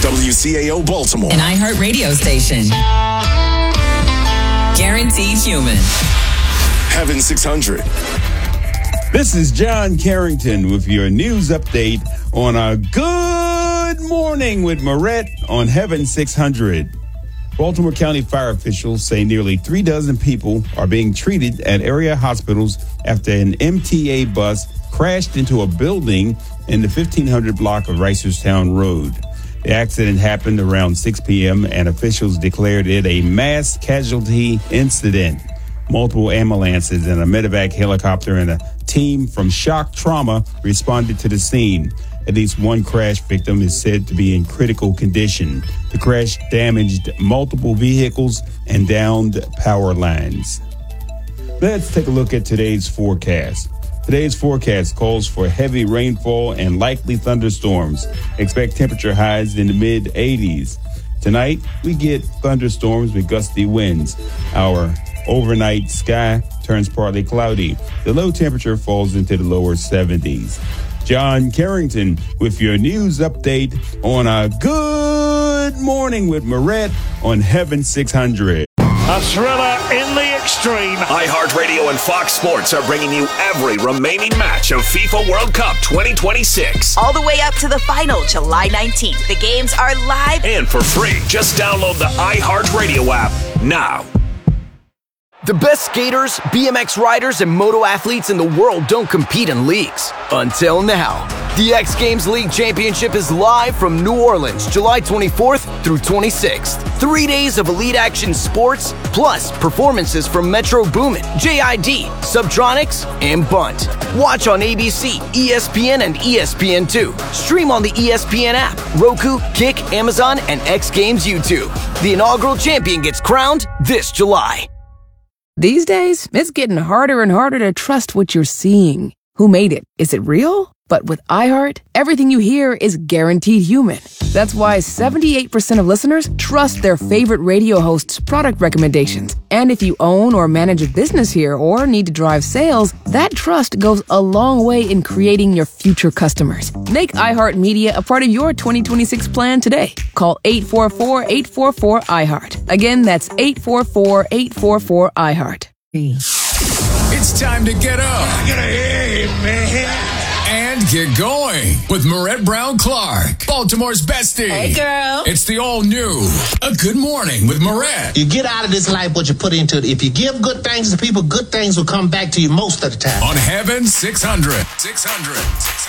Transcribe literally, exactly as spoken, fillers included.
W C A O Baltimore. An iHeart radio station. Guaranteed human. Heaven six hundred. This is John Carrington with your news update on a Good Morning with Moret on Heaven six hundred. Baltimore County fire officials say nearly three dozen people are being treated at area hospitals after an M T A bus crashed into a building in the fifteen hundred block of Reisterstown Road. The accident happened around six p.m. and officials declared it a mass casualty incident. Multiple ambulances and a medevac helicopter and a team from shock trauma responded to the scene. At least one crash victim is said to be in critical condition. The crash damaged multiple vehicles and downed power lines. Let's take a look at today's forecast. Today's forecast calls for heavy rainfall and likely thunderstorms. Expect temperature highs in the mid eighties. Tonight, we get thunderstorms with gusty winds. Our overnight sky turns partly cloudy. The low temperature falls into the lower seventies. John Carrington with your news update on a Good Morning with Moret on Heaven six hundred. A thriller in the extreme. iHeartRadio and Fox Sports are bringing you every remaining match of FIFA World Cup twenty twenty-six. All the way up to the final, July nineteenth. The games are live and for free. Just download the iHeartRadio app now. The best skaters, B M X riders, and moto athletes in the world don't compete in leagues. Until now. The X Games League Championship is live from New Orleans, July twenty-fourth through twenty-sixth. Three days of elite action sports, plus performances from Metro Boomin, J I D, Subtronics, and Bunt. Watch on A B C, E S P N, and E S P N two. Stream on the E S P N app, Roku, Kick, Amazon, and X Games YouTube. The inaugural champion gets crowned this July. These days, it's getting harder and harder to trust what you're seeing. Who made it? Is it real? But with iHeart, everything you hear is guaranteed human. That's why seventy-eight percent of listeners trust their favorite radio host's product recommendations. And if you own or manage a business here or need to drive sales, that trust goes a long way in creating your future customers. Make iHeart Media a part of your twenty twenty-six plan today. Call eight four four, eight four four, iHeart. Again, that's eight four four, eight four four, iHeart. It's time to get up. Get ahead, man. And get going with Moret Brown Clark, Baltimore's bestie. Hey, girl. It's the all-new A Good Morning with Moret. You get out of this life what you put into it. If you give good things to people, good things will come back to you most of the time. On Heaven six hundred. six hundred.